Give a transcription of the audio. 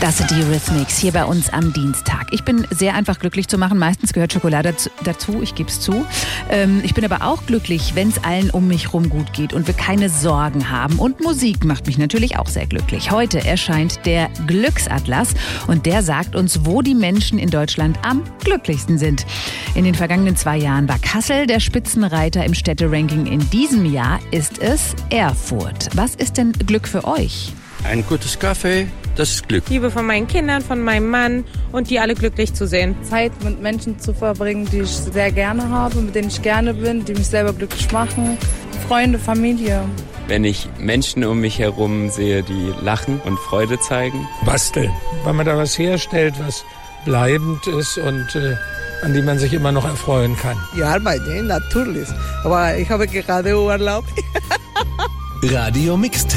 Das sind die Eurythmics hier bei uns am Dienstag. Ich bin sehr einfach glücklich zu machen. Meistens gehört Schokolade dazu, ich gebe es zu. Ich bin aber auch glücklich, wenn es allen um mich rum gut geht und wir keine Sorgen haben. Und Musik macht mich natürlich auch sehr glücklich. Heute erscheint der Glücksatlas und der sagt uns, wo die Menschen in Deutschland am glücklichsten sind. In den vergangenen 2 Jahren war Kassel der Spitzenreiter im Städteranking. In diesem Jahr ist es Erfurt. Was ist denn Glück für euch? Ein gutes Kaffee, das ist Glück. Liebe von meinen Kindern, von meinem Mann und die alle glücklich zu sehen. Zeit mit Menschen zu verbringen, die ich sehr gerne habe, mit denen ich gerne bin, die mich selber glücklich machen. Freunde, Familie. Wenn ich Menschen um mich herum sehe, die lachen und Freude zeigen. Basteln, weil man da was herstellt, was bleibend ist und an die man sich immer noch erfreuen kann. Ja, arbeiten, natürlich. Aber ich habe gerade Urlaub. Radio Mixtape.